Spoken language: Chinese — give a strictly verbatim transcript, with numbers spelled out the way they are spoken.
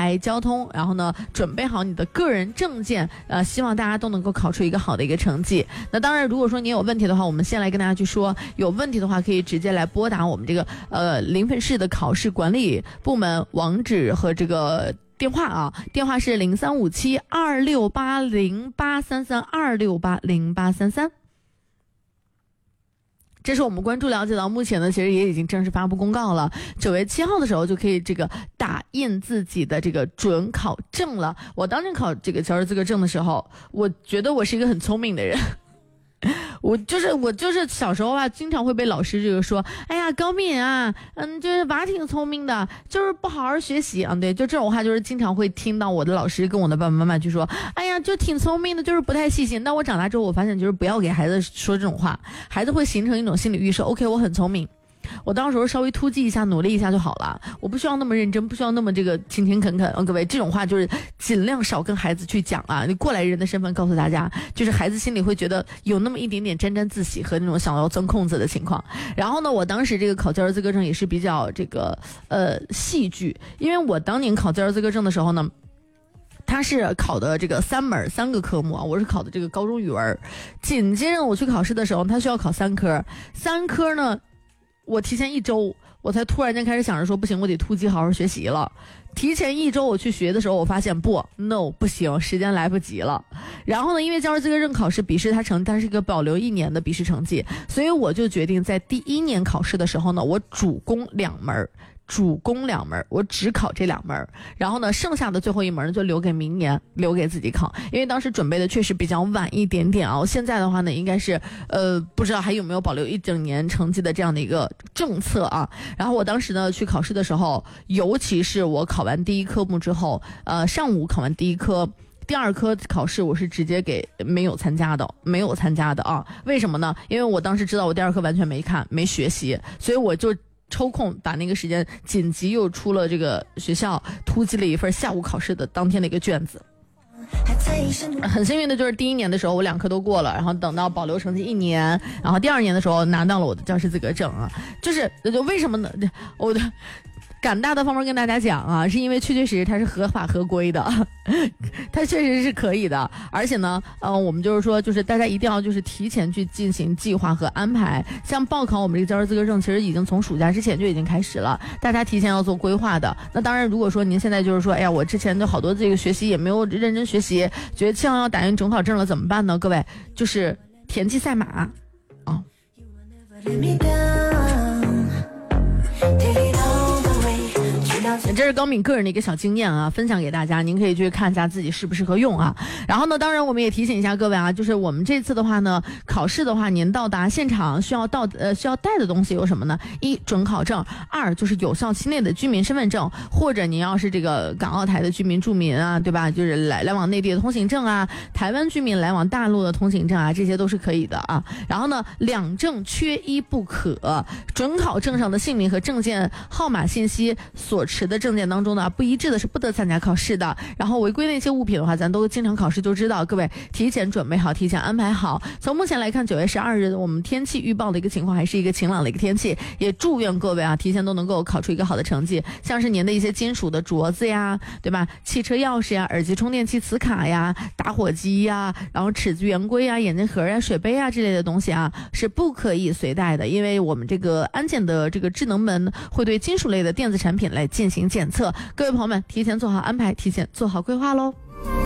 牌、交通，然后呢准备好你的个人证件，呃，希望大家都能够考出一个好的一个成绩。那当然，如果说你有问题的话，我们先来跟大家去说，有问题的话可以直接来拨打我们这个呃临汾市的考试管理部门网址和这个电话啊，电话是零三五七二六八零八三三二六八零八三三。这是我们关注了解到，目前呢其实也已经正式发布公告了，九月七号的时候就可以这个打印自己的这个准考证了。我当年考这个教师资格证的时候，我觉得我是一个很聪明的人。我就是我就是小时候啊，经常会被老师这个说，哎呀高敏啊，嗯，就是娃挺聪明的，就是不好好学习啊。对，就这种话就是经常会听到我的老师跟我的爸爸妈妈去说，哎呀就挺聪明的，就是不太细心。但我长大之后我发现，就是不要给孩子说这种话，孩子会形成一种心理预设 OK 我很聪明，我到时候稍微突击一下努力一下就好了，我不需要那么认真，不需要那么这个勤勤恳恳、哦、各位这种话就是尽量少跟孩子去讲啊。你过来人的身份告诉大家，就是孩子心里会觉得有那么一点点沾沾自喜和那种想要钻空子的情况。然后呢，我当时这个考教师资格证也是比较这个呃戏剧，因为我当年考教师资格证的时候呢，他是考的这个三门三个科目啊，我是考的这个高中语文，紧接着我去考试的时候，他需要考三科，三科呢我提前一周我才突然间开始想着说不行，我得突击好好学习了。提前一周我去学的时候，我发现不 no 不行，时间来不及了。然后呢，因为教师资格证考试笔试它成它是一个保留一年的笔试成绩，所以我就决定在第一年考试的时候呢，我主攻两门主攻两门，我只考这两门，然后呢剩下的最后一门就留给明年，留给自己考。因为当时准备的确实比较晚一点点啊，现在的话呢应该是呃不知道还有没有保留一整年成绩的这样的一个政策啊。然后我当时呢去考试的时候，尤其是我考完第一科目之后，呃上午考完第一科，第二科考试我是直接给没有参加的，没有参加的啊。为什么呢？因为我当时知道我第二科完全没看没学习，所以我就抽空把那个时间紧急又出了这个学校突击了一份下午考试的当天的一个卷子。很幸运的就是第一年的时候我两科都过了，然后等到保留成绩一年，然后第二年的时候拿到了我的教师资格证啊。就是就为什么呢？我的敢大的方面跟大家讲啊，是因为确确实实它是合法合规的，它确实是可以的。而且呢，呃，我们就是说，就是大家一定要就是提前去进行计划和安排。像报考我们这个教师资格证，其实已经从暑假之前就已经开始了，大家提前要做规划的。那当然，如果说您现在就是说，哎呀，我之前的好多这个学习也没有认真学习，觉得期末要打印准考证了怎么办呢？各位，就是田忌赛马啊。这是高敏个人的一个小经验啊，分享给大家，您可以去看一下自己适不适合用啊。然后呢，当然我们也提醒一下各位啊，就是我们这次的话呢，考试的话，您到达现场需要到呃需要带的东西有什么呢？一准考证，二就是有效期内的居民身份证，或者您要是这个港澳台的居民住民啊，对吧？就是来来往内地的通行证啊，台湾居民来往大陆的通行证啊，这些都是可以的啊。然后呢，两证缺一不可，准考证上的姓名和证件号码信息所持的证件当中呢不一致的是不得参加考试的。然后违规那些物品的话，咱都经常考试就知道，各位提前准备好，提前安排好。从目前来看，九月十二日我们天气预报的一个情况还是一个晴朗的一个天气，也祝愿各位啊提前都能够考出一个好的成绩。像是您的一些金属的镯子呀，对吧？汽车钥匙呀，耳机充电器磁卡呀，打火机呀，然后尺子圆规啊，眼镜盒呀，水杯啊之类的东西啊是不可以随带的，因为我们这个安检的这个智能门会对金属类的电子产品来进行检测。各位朋友们提前做好安排，提前做好规划喽。